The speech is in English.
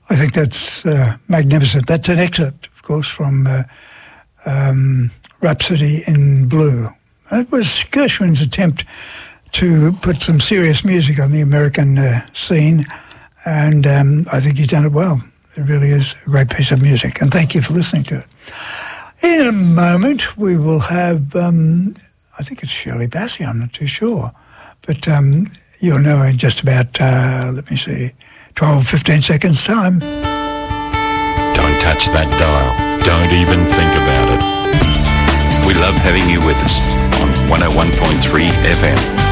I think that's magnificent. That's an excerpt, of course, from Rhapsody in Blue. It was Gershwin's attempt to put some serious music on the American scene, and I think he's done it well. It really is a great piece of music, and thank you for listening to it. In a moment, we will have, I think it's Shirley Bassey, I'm not too sure, but you'll know in just about, 12, 15 seconds' time. Don't touch that dial. Don't even think about it. We love having you with us on 101.3 FM.